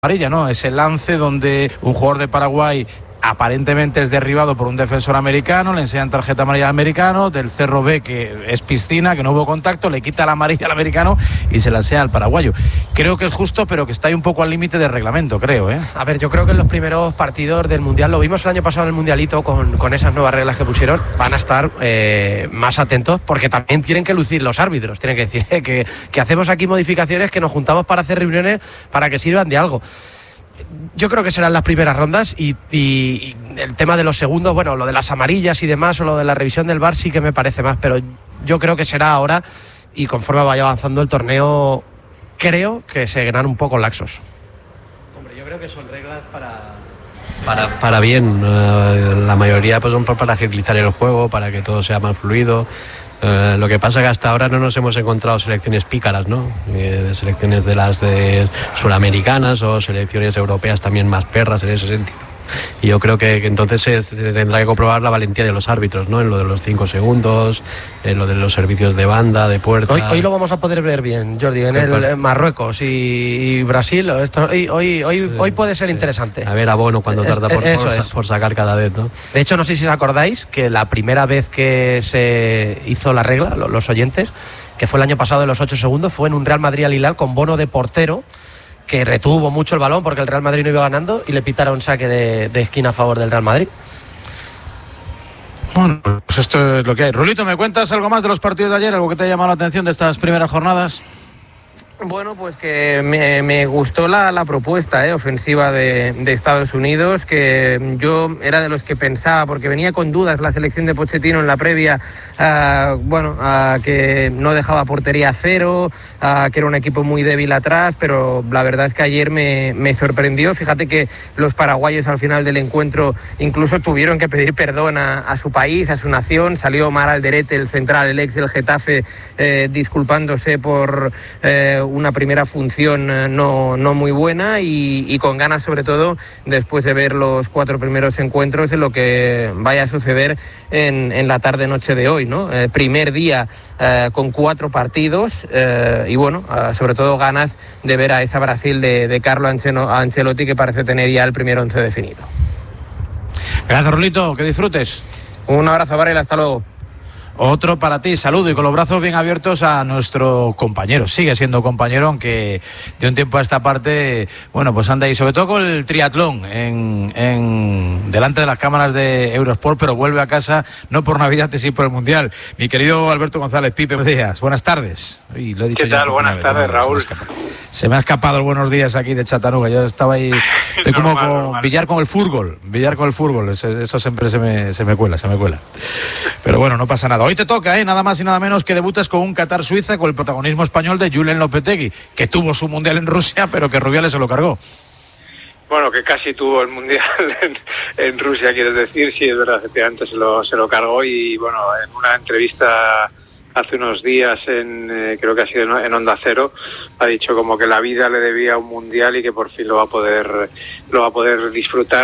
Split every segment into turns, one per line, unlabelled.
amarilla, ¿no? Ese lance donde un jugador de Paraguay aparentemente es derribado por un defensor americano, le enseñan tarjeta amarilla al americano, del Cerro B, que es piscina, que no hubo contacto, le quita la amarilla al americano y se la enseña al paraguayo. Creo que es justo, pero que está ahí un poco al límite de reglamento, creo, ¿eh?
A ver, yo creo que en los primeros partidos del Mundial, lo vimos el año pasado en el Mundialito con esas nuevas reglas que pusieron, van a estar más atentos, porque también tienen que lucir los árbitros, tienen que decir que hacemos aquí modificaciones, que nos juntamos para hacer reuniones para que sirvan de algo. Yo creo que serán las primeras rondas y el tema de los segundos, bueno, lo de las amarillas y demás, o lo de la revisión del VAR sí que me parece más, pero yo creo que será ahora, y conforme vaya avanzando el torneo, creo que seguirán un poco laxos.
Hombre, yo creo que son reglas para bien, la mayoría pues son para agilizar el juego, para que todo sea más fluido. Lo que pasa es que hasta ahora no nos hemos encontrado selecciones pícaras, ¿no? De selecciones de las de suramericanas o selecciones europeas también más perras en ese sentido. Y yo creo que entonces se tendrá que comprobar la valentía de los árbitros, ¿no? En lo de los 5 segundos, en lo de los servicios de banda, de puerta.
Hoy lo vamos a poder ver bien, Jordi, en Marruecos y Brasil. Hoy puede ser interesante.
A ver a Bono cuando tarda por sacar cada vez, ¿no?
De hecho, no sé si os acordáis que la primera vez que se hizo la regla, los oyentes, que fue el año pasado de los 8 segundos, fue en un Real Madrid al Hilal con Bono de portero, que retuvo mucho el balón porque el Real Madrid no iba ganando y le pitaron saque de esquina a favor del Real Madrid.
Bueno, pues esto es lo que hay. Rulito, ¿me cuentas algo más de los partidos de ayer? ¿Algo que te ha llamado la atención de estas primeras jornadas?
Bueno, pues que me gustó la propuesta ofensiva de Estados Unidos, que yo era de los que pensaba, porque venía con dudas la selección de Pochettino en la previa, que no dejaba portería a cero, que era un equipo muy débil atrás, pero la verdad es que ayer me sorprendió. Fíjate que los paraguayos al final del encuentro incluso tuvieron que pedir perdón a su país, a su nación. Salió Omar Alderete, el central, el ex del Getafe, disculpándose por una primera función no muy buena y con ganas, sobre todo después de ver los 4 primeros encuentros, de lo que vaya a suceder en la tarde-noche de hoy, ¿no? Primer día con 4 partidos y bueno, sobre todo ganas de ver a esa Brasil de Carlo Ancelotti, que parece tener ya el primer 11 definido.
Gracias, Rolito, que disfrutes.
Un abrazo, Varela, hasta luego.
Otro para ti, saludo, y con los brazos bien abiertos a nuestro compañero. Sigue siendo compañero, aunque de un tiempo a esta parte, bueno, pues anda ahí, sobre todo con el triatlón delante de las cámaras de Eurosport, pero vuelve a casa no por Navidad, sino por el Mundial. Mi querido Alberto González, Pipe, buenos días, buenas tardes. Uy, lo he dicho.
¿Qué tal? Buenas tardes, Raúl.
Se me ha escapado el buenos días aquí de Chattanooga. Yo estaba ahí, estoy como con billar con el fútbol, eso siempre se me cuela. Pero bueno, no pasa nada. Hoy te toca, nada más y nada menos que debutas con un Qatar-Suiza, con el protagonismo español de Julen Lopetegui, que tuvo su Mundial en Rusia, pero que Rubiales se lo cargó.
Bueno, que casi tuvo el Mundial en Rusia, quieres decir. Sí, es verdad, efectivamente se lo cargó. Y bueno, en una entrevista hace unos días, creo que ha sido en Onda Cero, ha dicho como que la vida le debía un Mundial y que por fin lo va a poder disfrutar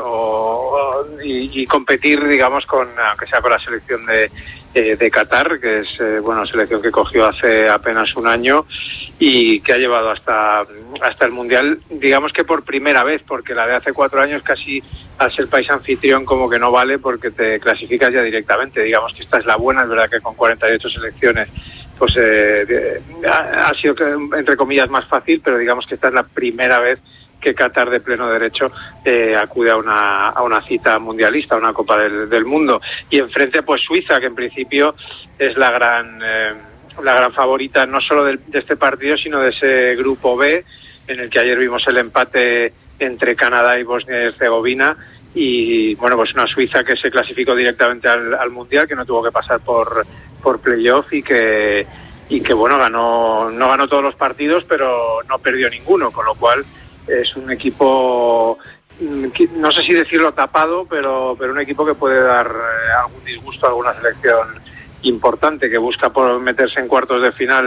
y competir, digamos, aunque sea con la selección de Qatar, que es selección que cogió hace apenas un año y que ha llevado hasta el Mundial, digamos que por primera vez, porque la de hace 4 años casi al ser país anfitrión como que no vale, porque te clasificas ya directamente. Digamos que esta es la buena. Es verdad que con 48 selecciones pues ha sido, entre comillas, más fácil, pero digamos que esta es la primera vez que Qatar de pleno derecho acude a una cita mundialista, a una Copa del Mundo. Y enfrente pues Suiza, que en principio es la gran favorita no solo de este partido, sino de ese grupo B, en el que ayer vimos el empate entre Canadá y Bosnia y Herzegovina. Y bueno, pues una Suiza que se clasificó directamente al Mundial, que no tuvo que pasar por playoff y que bueno, no ganó todos los partidos, pero no perdió ninguno, con lo cual es un equipo, no sé si decirlo tapado, pero un equipo que puede dar algún disgusto a alguna selección importante, que busca por meterse en cuartos de final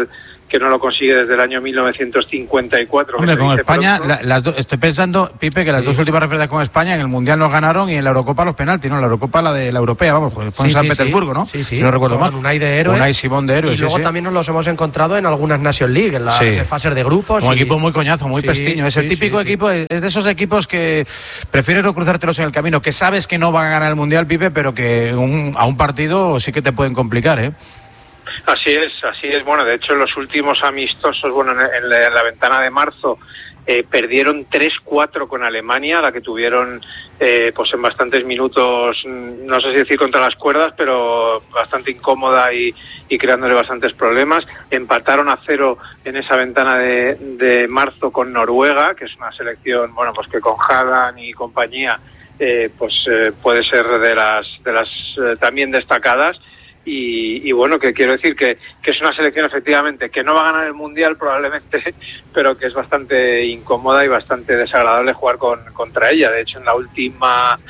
que no lo consigue desde el año 1954.
Hombre, con España, estoy pensando, Pipe, que las dos últimas referencias con España en el Mundial nos ganaron y en la Eurocopa los penaltis, ¿no? La Eurocopa, la de la europea, vamos, fue en San Petersburgo, ¿no?
Sí,
si no recuerdo mal.
Unai de héroe.
Unai Simón de héroe,
y luego también nos los hemos encontrado en algunas Nations League, en las fases de grupos.
Un equipo muy coñazo, muy pestiño. Es el típico equipo, es de esos equipos que prefieres no cruzártelos en el camino, que sabes que no van a ganar el Mundial, Pipe, pero que a un partido sí que te pueden complicar, ¿eh?
Así es. Bueno, de hecho, en los últimos amistosos, bueno, en la ventana de marzo, perdieron 3-4 con Alemania, la que tuvieron pues en bastantes minutos, no sé si decir contra las cuerdas, pero bastante incómoda y creándole bastantes problemas. Empataron a 0 en esa ventana de marzo con Noruega, que es una selección, bueno, pues que con Haaland y compañía puede ser de las también destacadas. Y bueno, que quiero decir que es una selección efectivamente que no va a ganar el Mundial probablemente, pero que es bastante incómoda y bastante desagradable jugar contra ella. De hecho, en la última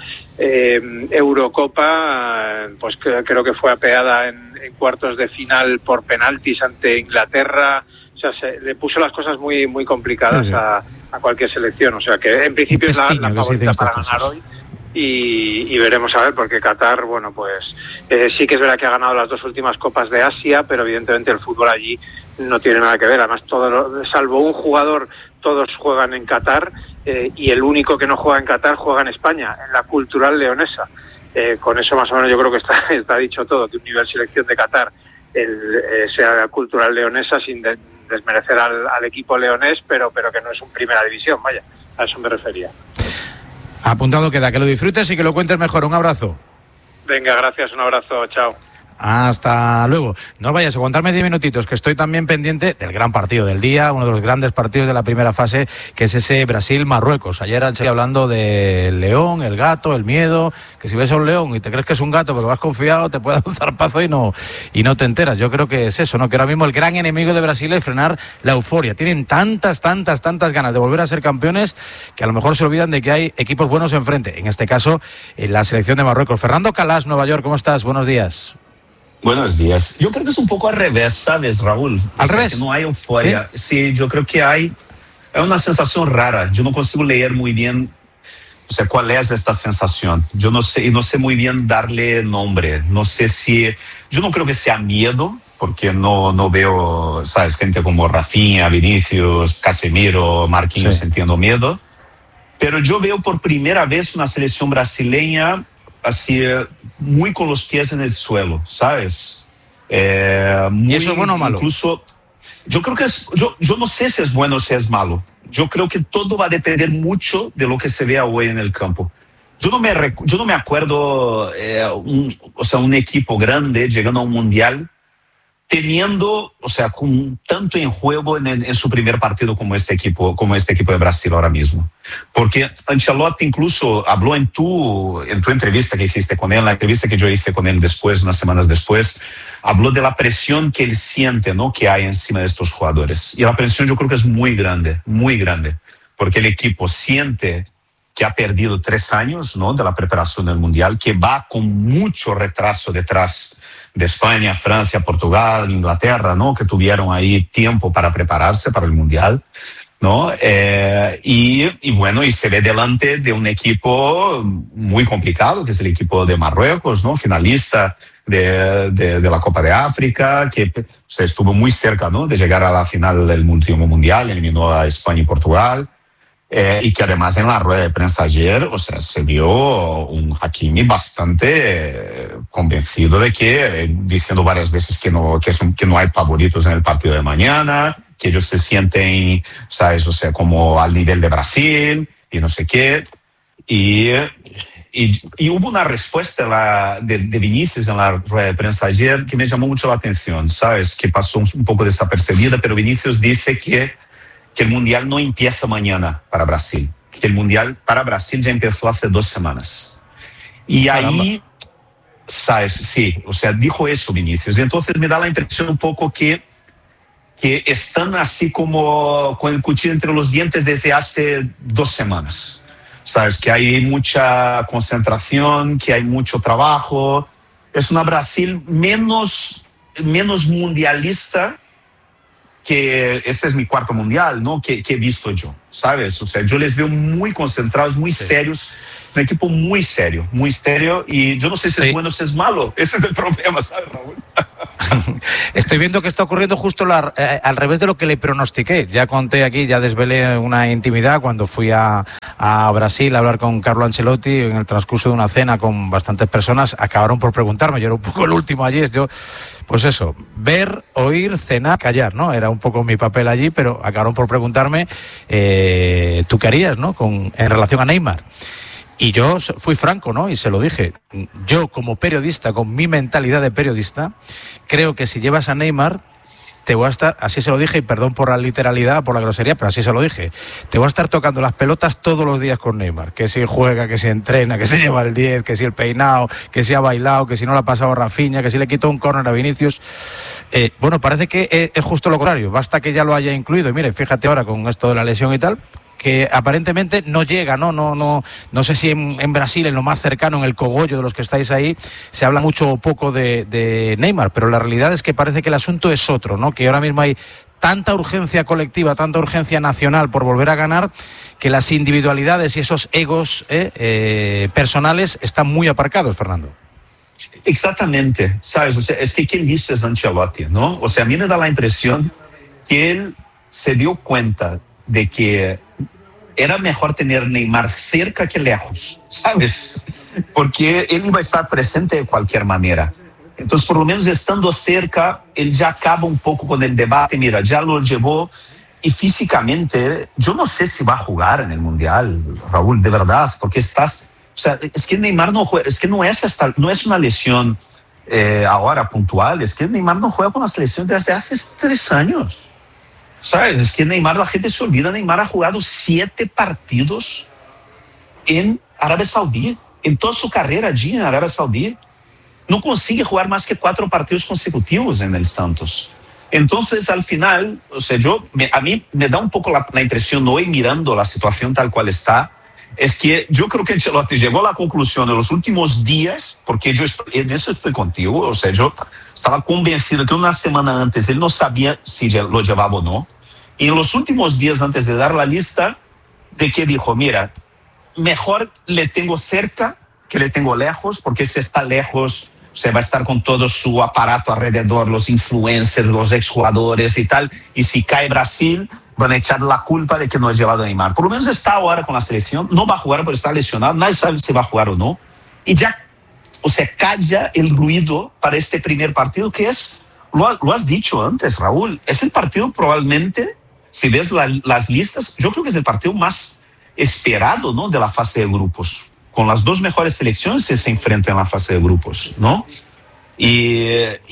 Eurocopa, pues creo que fue apeada en cuartos de final por penaltis ante Inglaterra. O sea, se le puso las cosas muy muy complicadas a cualquier selección. O sea, que en principio es la favorita para ganar hoy. Y veremos a ver, porque Qatar, bueno, pues sí que es verdad que ha ganado las dos últimas Copas de Asia, pero evidentemente el fútbol allí no tiene nada que ver. Además, salvo un jugador, todos juegan en Qatar, y el único que no juega en Qatar juega en España, en la Cultural Leonesa. Con eso más o menos yo creo que está dicho todo, que un nivel selección de Qatar sea la Cultural Leonesa, sin desmerecer al equipo leonés, pero que no es un primera división, vaya, a eso me refería.
Apuntado queda, que lo disfrutes y que lo cuentes mejor. Un abrazo.
Venga, gracias, un abrazo, chao.
Hasta luego. No vayas a aguantarme 10 minutitos, que estoy también pendiente del gran partido del día, uno de los grandes partidos de la primera fase, que es ese Brasil-Marruecos. Ayer han seguido hablando del león, el gato, el miedo, que si ves a un león y te crees que es un gato, pero vas confiado, te puede dar un zarpazo y no te enteras. Yo creo que es eso, ¿no? Que ahora mismo el gran enemigo de Brasil es frenar la euforia. Tienen tantas ganas de volver a ser campeones que a lo mejor se olvidan de que hay equipos buenos enfrente. En este caso, en la selección de Marruecos. Fernando Calas, Nueva York, ¿cómo estás? Buenos días.
Buenos días. Yo creo que es un poco al revés, ¿sabes, Raúl?
¿Al revés?
Que no hay euforia. Sí, yo creo que hay una sensación rara. Yo no consigo leer muy bien, o sea, cuál es esta sensación. Yo no sé, y no sé muy bien darle nombre. No sé si... Yo no creo que sea miedo, porque no veo, ¿sabes? Gente como Rafinha, Vinicius, Casemiro, Marquinhos sintiendo miedo. Pero yo veo por primera vez una selección brasileña así, muy con los pies en el suelo, ¿sabes?
¿Y eso es bueno o malo?
Incluso, yo creo que yo no sé si es bueno o si es malo. Yo creo que todo va a depender mucho de lo que se vea hoy en el campo. Yo no me acuerdo un equipo grande llegando a un mundial teniendo, o sea, con tanto en juego en su primer partido como este equipo de Brasil ahora mismo. Porque Ancelotti incluso habló en tu entrevista que hiciste con él, la entrevista que yo hice con él después, unas semanas después, habló de la presión que él siente, ¿no?, que hay encima de estos jugadores. Y la presión yo creo que es muy grande, porque el equipo siente que ha perdido 3 años, ¿no?, de la preparación del Mundial, que va con mucho retraso detrás de España, Francia, Portugal, Inglaterra, ¿no?, que tuvieron ahí tiempo para prepararse para el Mundial, ¿no? Y bueno, y se ve delante de un equipo muy complicado, que es el equipo de Marruecos, ¿no?, finalista de la Copa de África, que se estuvo muy cerca, ¿no?, de llegar a la final del último Mundial, eliminó a España y Portugal. Y que además en la rueda de prensa ayer, o sea, se vio un Hakimi bastante convencido de que, diciendo varias veces que no hay favoritos en el partido de mañana, que ellos se sienten, ¿sabes?, o sea, como al nivel de Brasil y no sé qué. Y hubo una respuesta de Vinicius en la rueda de prensa ayer que me llamó mucho la atención, ¿sabes?, que pasó un poco desapercibida, pero Vinicius dice que el Mundial no empieza mañana para Brasil, que el Mundial para Brasil ya empezó hace 2 semanas. Y ahí, ¿sabes? Sí, o sea, dijo eso Vinicius. Entonces me da la impresión un poco que están así como con el cuchillo entre los dientes desde hace 2 semanas. ¿Sabes? Que hay mucha concentración, que hay mucho trabajo. Es una Brasil menos mundialista que este es mi cuarto mundial, ¿no? Que he visto yo, ¿sabes? O sea, yo les veo muy concentrados, muy serios, un equipo muy serio, y yo no sé si es bueno o si es malo, ese es el problema, ¿sabes, Raúl?
Estoy viendo que está ocurriendo justo al revés de lo que le pronostiqué. Ya conté aquí, ya desvelé una intimidad cuando fui a Brasil a hablar con Carlo Ancelotti en el transcurso de una cena con bastantes personas. Acabaron por preguntarme, yo era un poco el último allí, pues eso, ver, oír, cenar, callar, ¿no? Era un poco mi papel allí, pero acabaron por preguntarme, ¿tú qué harías, ¿no? En relación a Neymar. Y yo fui franco, ¿no? Y se lo dije. Yo, como periodista, con mi mentalidad de periodista, creo que si llevas a Neymar, te voy a estar, así se lo dije, y perdón por la literalidad, por la grosería, pero así se lo dije, te voy a estar tocando las pelotas todos los días con Neymar. Que si juega, que si entrena, que si lleva el 10, que si el peinado, que si ha bailado, que si no le ha pasado a Rafinha, que si le quitó un córner a Vinicius. Bueno, parece que es justo lo contrario. Basta que ya lo haya incluido. Y mire, fíjate ahora con esto de la lesión y tal, que aparentemente no llega, no sé si en Brasil, en lo más cercano, en el cogollo de los que estáis ahí, se habla mucho o poco de Neymar, pero la realidad es que parece que el asunto es otro, ¿no? Que ahora mismo hay tanta urgencia colectiva, tanta urgencia nacional por volver a ganar, que las individualidades y esos egos personales están muy aparcados, Fernando.
Exactamente, ¿sabes? O sea, es que quien dice es Ancelotti, ¿no? O sea, a mí me da la impresión que él se dio cuenta de que era mejor tener Neymar cerca que lejos, ¿sabes? Porque él iba a estar presente de cualquier manera. Entonces, por lo menos estando cerca, él ya acaba un poco con el debate. Mira, ya lo llevó, y físicamente, yo no sé si va a jugar en el Mundial, Raúl, de verdad, porque o sea, es que Neymar no juega, es que no es una lesión ahora puntual, es que Neymar no juega con la selección desde hace 3 años. ¿Sabes? Es que Neymar, la gente se olvida, Neymar ha jugado 7 partidos en Arabia Saudí, en toda su carrera allí en Arabia Saudí. No consigue jugar más que 4 partidos consecutivos en el Santos. Entonces, al final, o sea, a mí me da un poco la impresión, hoy mirando la situación tal cual está, es que yo creo que Ancelotti llegó a la conclusión en los últimos días, porque en eso estoy contigo, o sea, yo estaba convencido que una semana antes él no sabía si lo llevaba o no, y en los últimos días antes de dar la lista, de que dijo, mira, mejor le tengo cerca que le tengo lejos, porque si está lejos, se va a estar con todo su aparato alrededor, los influencers, los exjugadores y tal, y si cae Brasil, van a echar la culpa de que no ha llevado a Neymar. Por lo menos está ahora con la selección, no va a jugar porque está lesionado, nadie sabe si va a jugar o no, y ya, o sea, calla el ruido para este primer partido, que es, lo has dicho antes, Raúl, es el partido probablemente, si ves las listas, yo creo que es el partido más esperado, ¿no?, de la fase de grupos, con las 2 mejores selecciones se enfrentan en la fase de grupos, ¿no? Y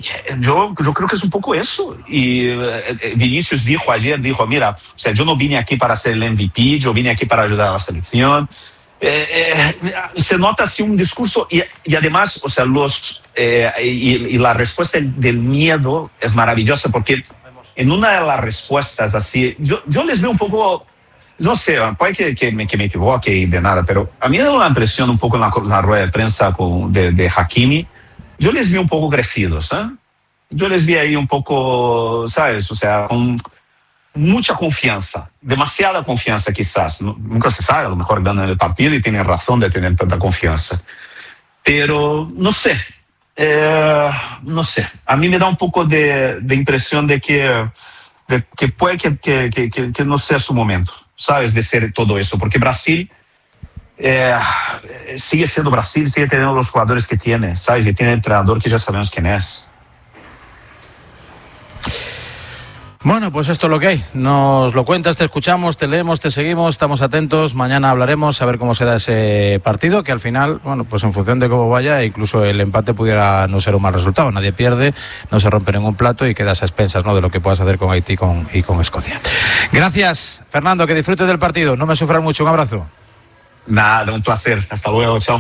yo creo que es un poco eso. Y Vinicius dijo ayer, mira, o sea, yo no vine aquí para ser el MVP, yo vine aquí para ayudar a la selección. Se nota así un discurso y además, o sea, y la respuesta del miedo es maravillosa, porque en una de las respuestas así, yo les veo un poco, no sé, puede que me equivoque y de nada, pero a mí me da una impresión un poco en la rueda de prensa de Hakimi. Yo les vi un poco crecidos, ¿eh? Yo les vi ahí un poco, ¿sabes? O sea, con mucha confianza, demasiada confianza quizás. Nunca se sabe, a lo mejor ganan el partido y tienen razón de tener tanta confianza. Pero no sé, no sé. A mí me da un poco de impresión de que puede que no sea su momento, ¿sabes? De ser todo eso, porque Brasil... sigue siendo Brasil, sigue teniendo los jugadores que tiene, ¿sabes? Y tiene el entrenador que ya sabemos quién es.
Bueno, pues esto es lo que hay. Nos lo cuentas, te escuchamos, te leemos, te seguimos, estamos atentos. Mañana hablaremos a ver cómo se da ese partido, que al final, bueno, pues en función de cómo vaya, incluso el empate pudiera no ser un mal resultado. Nadie pierde, no se rompe ningún plato y quedas a expensas, ¿no?, de lo que puedas hacer con Haití y con Escocia. Gracias, Fernando, que disfrutes del partido. No me sufras mucho, un abrazo.
Nada, un placer. Hasta luego, chao.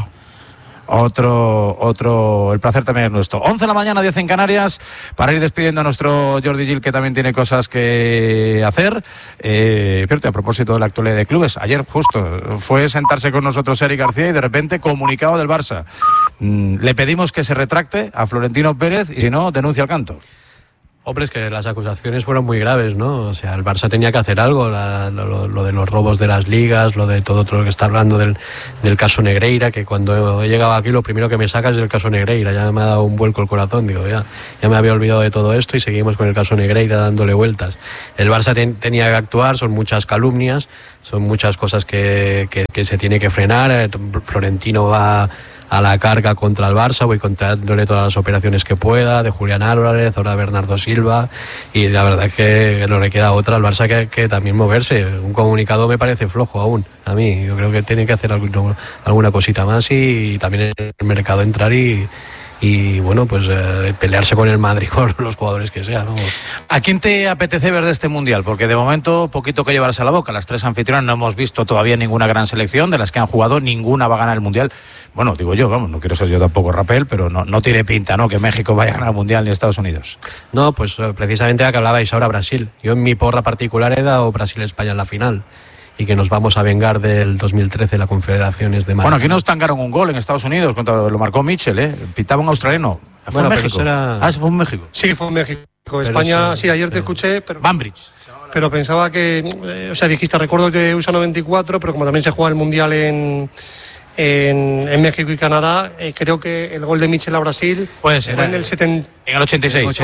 El placer también es nuestro. 11 de la mañana, 10 en Canarias, para ir despidiendo a nuestro Jordi Gil, que también tiene cosas que hacer. Fíjate, a propósito de la actualidad de clubes, ayer justo fue sentarse con nosotros Eric García y de repente comunicado del Barça. Le pedimos que se retracte a Florentino Pérez y si no, denuncia al canto.
Hombre, es que las acusaciones fueron muy graves, ¿no? O sea, el Barça tenía que hacer algo, lo de los robos de las ligas, lo de todo lo que está hablando del caso Negreira, que cuando he llegado aquí lo primero que me saca es el caso Negreira, ya me ha dado un vuelco el corazón, digo, ya me había olvidado de todo esto y seguimos con el caso Negreira dándole vueltas. El Barça tenía que actuar, son muchas calumnias, son muchas cosas que se tiene que frenar. Florentino va a la carga contra el Barça, voy contándole todas las operaciones que pueda, de Julián Álvarez, ahora Bernardo Silva, y la verdad es que no le queda otra al Barça que también moverse. Un comunicado me parece flojo aún, a mí. Yo creo que tiene que hacer alguna cosita más y también en el mercado entrar y bueno, pues pelearse con el Madrid, con los jugadores que sean, ¿no?
¿A quién te apetece ver de este Mundial? Porque de momento, poquito que llevarse a la boca. Las tres anfitrionas no hemos visto todavía ninguna gran selección. De las que han jugado, ninguna va a ganar el Mundial. Bueno, digo yo, vamos, no quiero ser yo tampoco rapel, pero no tiene pinta, ¿no?, que México vaya a ganar el Mundial ni Estados Unidos.
No, pues precisamente la que hablabais ahora, Brasil. Yo en mi porra particular he dado Brasil-España en la final. Y que nos vamos a vengar del 2013, la Confederaciones de Mar.
Bueno, aquí nos tangaron un gol en Estados Unidos, lo marcó Mitchell, pitaba un australiano. ¿Fue en México? ¿Fue en México?
Sí, fue en México. España, sí, ayer te escuché, pero...
Bambridge.
Pero pensaba que, dijiste, recuerdo de USA 94, pero como también se juega el Mundial en México y Canadá, creo que el gol de Mitchell a Brasil
puede ser,
fue en el
86.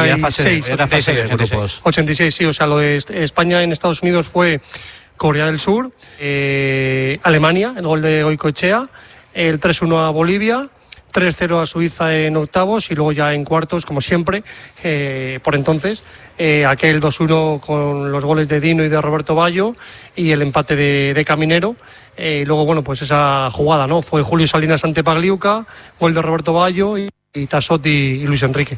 86, sí, o sea, lo de España en Estados Unidos fue Corea del Sur, Alemania, el gol de Goicoechea, el 3-1 a Bolivia, 3-0 a Suiza en octavos y luego ya en cuartos, como siempre, por entonces, aquel 2-1 con los goles de Dino y de Roberto Baggio y el empate de Caminero. Luego, bueno, pues esa jugada, ¿no? Fue Julio Salinas ante Pagliuca, gol de Roberto Baggio y Tassotti y Luis Enrique.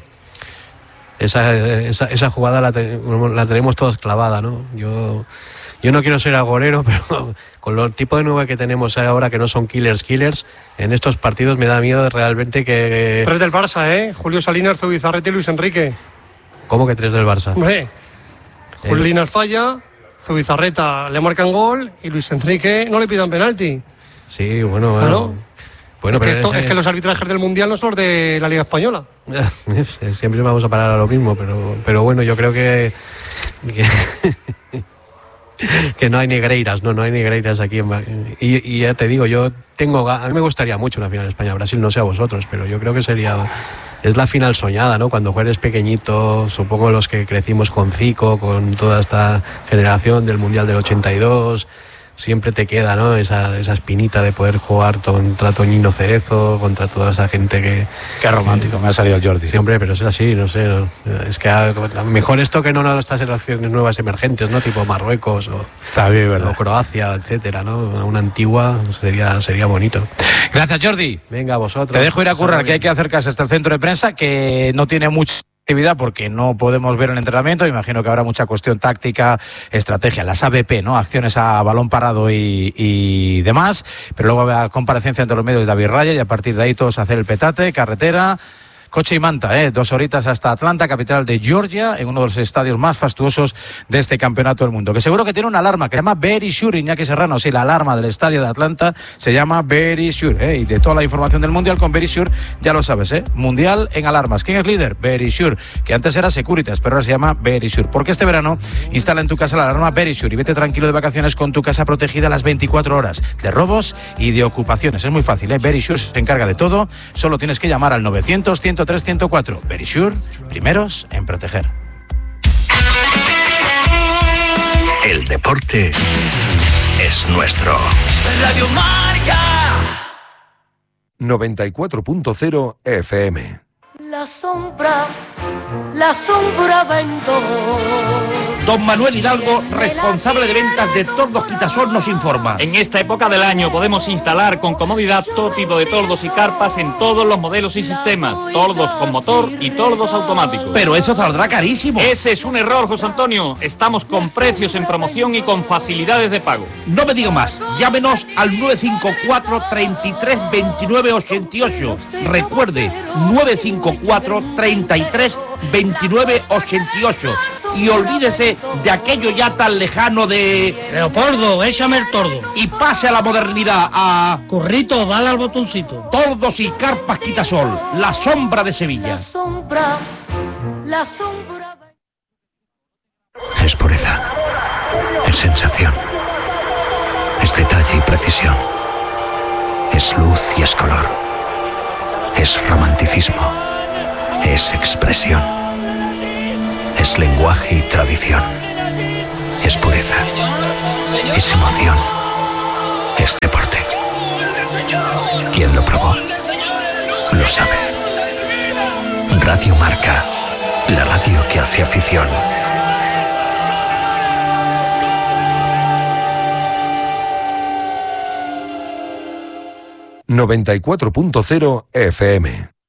Esa jugada la tenemos todos clavada, ¿no? Yo no quiero ser agorero, pero con los tipos de 9 que tenemos ahora, que no son killers, en estos partidos me da miedo realmente que...
3 del Barça, Julio Salinas, Zubizarreta y Luis Enrique.
¿Cómo que 3 del Barça?
Julio Salinas falla, Zubizarreta le marcan gol y Luis Enrique no le pidan penalti.
Sí, bueno. Bueno,
es que los arbitrajes del Mundial no son los de la Liga Española.
Siempre vamos a parar a lo mismo, pero bueno, yo creo que no hay negreiras, no hay negreiras aquí. Y ya te digo, a mí me gustaría mucho una final España-Brasil, no sé a vosotros, pero yo creo que es la final soñada, ¿no? Cuando eres pequeñito, supongo los que crecimos con Zico, con toda esta generación del Mundial del 82, siempre te queda, ¿no?, esa espinita de poder jugar contra Toñino Cerezo, contra toda esa gente que...
Qué romántico, me ha salido el Jordi.
Sí, hombre, pero es así, no sé, es que mejor esto que no estas selecciones nuevas emergentes, ¿no?, tipo Marruecos o Croacia, etcétera, ¿no? Una antigua sería bonito.
Gracias, Jordi.
Venga, vosotros.
Te dejo ir a currar, que hay que acercarse hasta el centro de prensa, que no tiene mucha actividad porque no podemos ver el entrenamiento. Imagino que habrá mucha cuestión táctica, estrategia, las ABP, ¿no?, acciones a balón parado y demás, pero luego habrá comparecencia entre los medios de David Raya y a partir de ahí todos hacer el petate, carretera, coche y manta, 2 horitas hasta Atlanta, capital de Georgia, en uno de los estadios más fastuosos de este campeonato del mundo, que seguro que tiene una alarma que se llama Very Sure, Iñaki Serrano. Sí, la alarma del estadio de Atlanta se llama Very Sure, y de toda la información del Mundial con Very Sure, ya lo sabes, Mundial en alarmas. ¿Quién es líder? Very Sure, que antes era Securitas, pero ahora se llama Very Sure, porque este verano instala en tu casa la alarma Very Sure y vete tranquilo de vacaciones con tu casa protegida las 24 horas de robos y de ocupaciones. Es muy fácil, Very Sure se encarga de todo, solo tienes que llamar al 900-103-104. Very Sure, primeros en proteger.
El deporte es nuestro.
Radio Marca
94.0 FM.
La sombra vendo.
Don Manuel Hidalgo, responsable de ventas de Tordos Quitasol, nos informa.
En esta época del año podemos instalar con comodidad todo tipo de tordos y carpas en todos los modelos y sistemas. Tordos con motor y tordos automáticos.
Pero eso saldrá carísimo.
Ese es un error, José Antonio. Estamos con precios en promoción y con facilidades de pago.
No me digo más. Llámenos al 954 33 29 88. Recuerde, 954 33 29 88. Y olvídese de aquello ya tan lejano de...
Leopoldo, échame el tordo.
Y pase a la modernidad, a...
Currito, dale al botoncito.
Tordos y carpas Quitasol, la sombra de Sevilla.
La sombra
Es pureza, es sensación, es detalle y precisión, es luz y es color, es romanticismo, es expresión, es lenguaje y tradición, es pureza, es emoción, es deporte. Quien lo probó, lo sabe. Radio Marca, la radio que hace afición.
...94.0 FM.